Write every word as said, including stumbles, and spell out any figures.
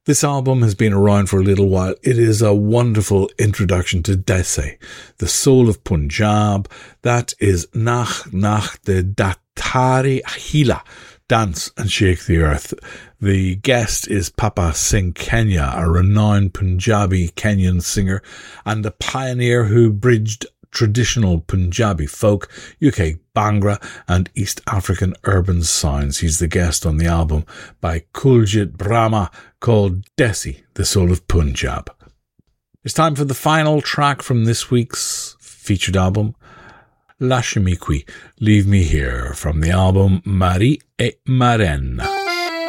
This album has been around for a little while. It is a wonderful introduction to Desi, the soul of Punjab. That is Nach Nach de Datari Hila, Dance and Shake the Earth. The guest is Papa Singh Kenya, a renowned Punjabi Kenyan singer and a pioneer who bridged traditional Punjabi folk, U K Bhangra and East African urban sounds. He's the guest on the album by Kuljit Brahma called Desi, the Soul of Punjab. It's time for the final track from this week's featured album, Lashmi Qui, Leave Me Here, from the album Marie et Marraine.